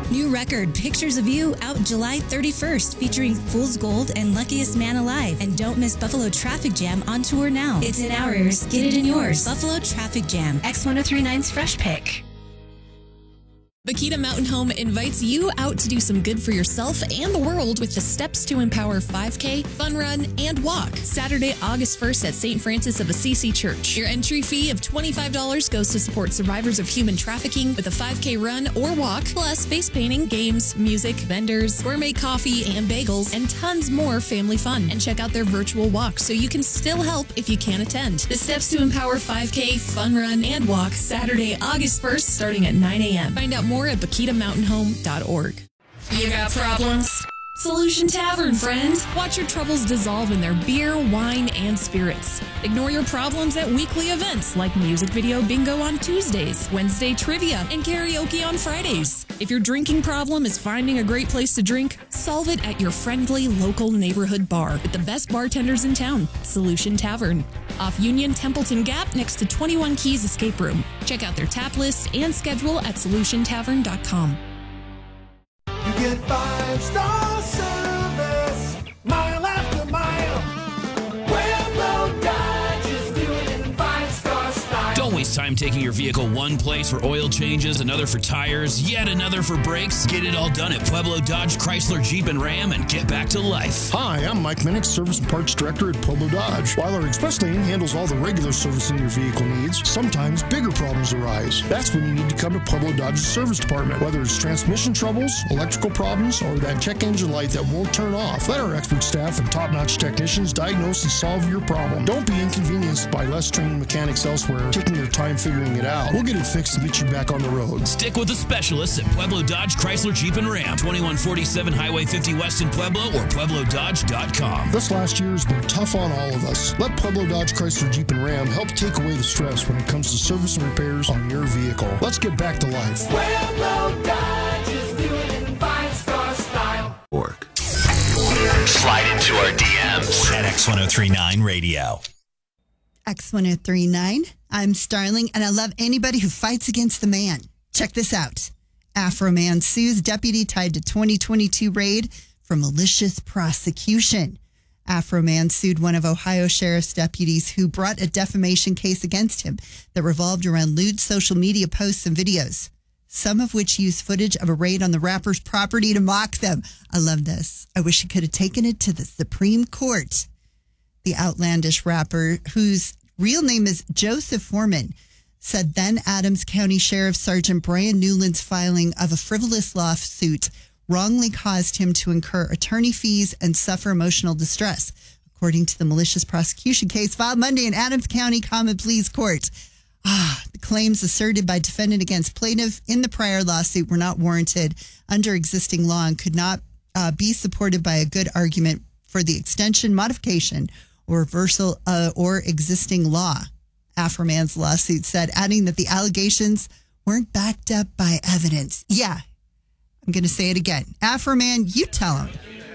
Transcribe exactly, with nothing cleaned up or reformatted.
New record, Pictures of You, out July thirty-first, featuring Fool's Gold and Luckiest Man Alive. And don't miss Buffalo Traffic Jam on tour now. It's in ours, get it in yours. Buffalo Traffic Jam, X ten thirty-nine's Fresh Pick. Bakita Mountain Home invites you out to do some good for yourself and the world with the Steps to Empower five K, Fun Run, and Walk. Saturday, August first at Saint Francis of Assisi Church. Your entry fee of twenty-five dollars goes to support survivors of human trafficking with a five K run or walk, plus face painting, games, music, vendors, gourmet coffee and bagels, and tons more family fun. And check out their virtual walk so you can still help if you can't attend. The Steps to Empower five K, Fun Run, and Walk, Saturday, August first, starting at nine a.m. Find out more at bakita mountain home dot org. You got problems? Solution Tavern, friend. Watch your troubles dissolve in their beer, wine, and spirits. Ignore your problems at weekly events like music video bingo on Tuesdays, Wednesday trivia, and karaoke on Fridays. If your drinking problem is finding a great place to drink, solve it at your friendly local neighborhood bar with the best bartenders in town, Solution Tavern. Off Union Templeton Gap next to twenty-one Keys Escape Room. Check out their tap list and schedule at solution tavern dot com. You get five-star service, mile after mile. Pueblo Dodge is doing it in five-star style. Don't waste time taking your vehicle one place for oil changes, another for tires, yet another for brakes. Get it all done at Pueblo Dodge, Chrysler, Jeep, and Ram and get back to life. Hi, I'm Mike Minnick, Service and Parts Director at Pueblo Dodge. While our express lane handles all the regular servicing your vehicle needs, sometimes bigger problems arise. That's when you need to come to Pueblo Dodge's service department. Whether it's transmission troubles, electrical problems, or that check engine light that won't turn off, let our expert staff and top-notch technicians diagnose and solve your problem. Don't be inconvenienced by less trained mechanics elsewhere taking their time figuring it out. We'll get it fixed and get you back on the road. Stick with the specialists at Pueblo Dodge, Chrysler, Jeep, and Ram. twenty-one forty-seven Highway fifty West in Pueblo or pueblo dodge dot com. This last year has been tough on all of us. Let Pueblo Dodge, Chrysler, Jeep, and Ram help take away the stress when it comes to service and repairs on your vehicle. Let's get back to life. Pueblo Dodge is doing it in five-star style. Org. Slide into our D Ms at X ten thirty-nine Radio. X ten thirty-nine. I'm Starling, and I love anybody who fights against the man. Check this out. Afro man sues deputy tied to twenty twenty-two raid for malicious prosecution. Afro man sued one of Ohio sheriff's deputies who brought a defamation case against him that revolved around lewd social media posts and videos, some of which used footage of a raid on the rapper's property to mock them. I love this. I wish he could have taken it to the Supreme Court. The outlandish rapper, whose real name is Joseph Foreman, said then Adams County Sheriff Sergeant Brian Newland's filing of a frivolous lawsuit wrongly caused him to incur attorney fees and suffer emotional distress, according to the malicious prosecution case filed Monday in Adams County Common Pleas Court. Ah, the claims asserted by defendant against plaintiff in the prior lawsuit were not warranted under existing law and could not uh, be supported by a good argument for the extension, modification, or reversal uh, or existing law. Afroman's lawsuit said, adding that the allegations weren't backed up by evidence. Yeah, I'm going to say it again. Afroman, you tell him.